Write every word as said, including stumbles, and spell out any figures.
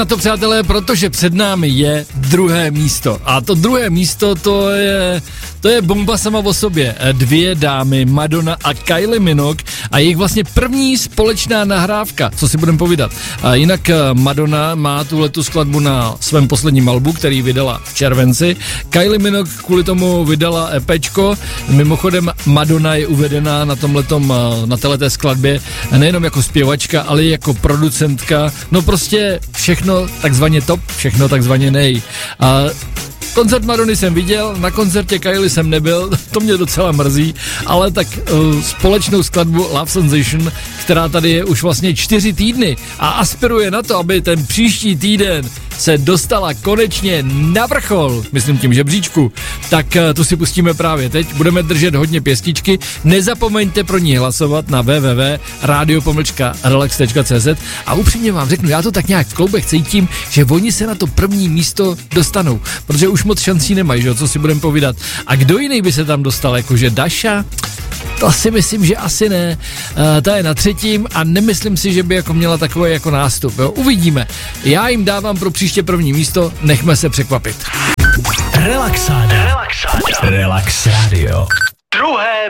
Na to, přátelé, protože před námi je druhé místo. A to druhé místo, to je, to je bomba sama o sobě. Dvě dámy, Madonna a Kylie Minogue a jejich vlastně první společná nahrávka, co si budeme povídat. A jinak Madonna má tuhletu skladbu na svém posledním albu, který vydala v červenci. Kylie Minogue kvůli tomu vydala EPčko. Mimochodem Madonna je uvedená na tomhletom, na téhleté skladbě nejenom jako zpěvačka, ale i jako producentka. No prostě všechno takzvaně top, všechno takzvaně nej. A koncert Madony jsem viděl, na koncertě Kylie jsem nebyl, to mě docela mrzí, ale tak uh, společnou skladbu Love Sensation, která tady je už vlastně čtyři týdny a aspiruje na to, aby ten příští týden se dostala konečně na vrchol, myslím tím žebříčku, tak uh, tu si pustíme právě teď, budeme držet hodně pěstičky, nezapomeňte pro ní hlasovat na w w w tečka radio pomlčka relax tečka c z a upřímně vám řeknu, já to tak nějak v kloubech cítím, že oni se na to první místo dostanou, protože už moc šancí nemají, že, co si budeme povídat. A kdo jiný by se tam dostal, jakože Daša? To si myslím, že asi ne. Uh, ta je na třetím a nemyslím si, že by jako měla takový jako nástup. Jo? Uvidíme. Já jim dávám pro příště první místo, nechme se překvapit. Relaxáda. Relaxáda. Relax Radio. Druhé